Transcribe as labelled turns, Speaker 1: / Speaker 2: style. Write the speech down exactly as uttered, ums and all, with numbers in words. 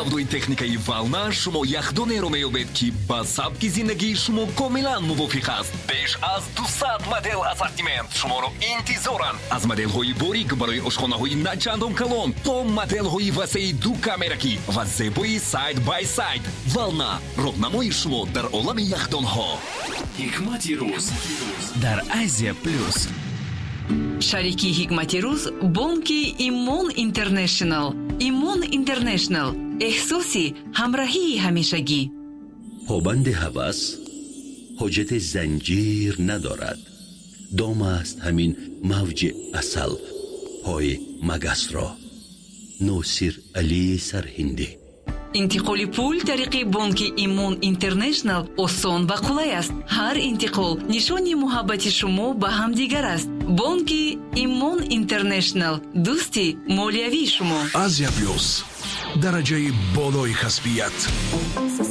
Speaker 1: савдои техникаи Вална шумо яхдонеро меёбед ки ба сабки зиндагии шумо комилан мувофиқ аст. беш аз дусад модел ассортимент шуморо интизоранд. аз моделҳои борик барои ошхонаҳои начандон калон то моделҳои васеи ду камеракӣ ва зебои сайд бай сайд. Вална роҳнамои шумо дар олами яхдонҳо.
Speaker 2: ҳикмати рӯз
Speaker 3: дар Азия плюс.
Speaker 4: шарики ҳикмати рӯз бонки Имон Интернешнл. Имон Интернешнл эҳсоси ҳамроҳии ҳамешагӣ.
Speaker 5: پابند هوس حاجت زنجیر ندارد. دام است همین موج اصل پای مگس را. ناصر علی سرهندی.
Speaker 4: интиқоли пул тариқи бонки Имон Интернешнл осон ва қулай аст. ҳар интиқол нишони муҳаббати шумо ба ҳамдигар аст. бонки Имон Интернешнл дӯсти молиявии шумо.
Speaker 2: Азия плюс дараҷаи болои касбият.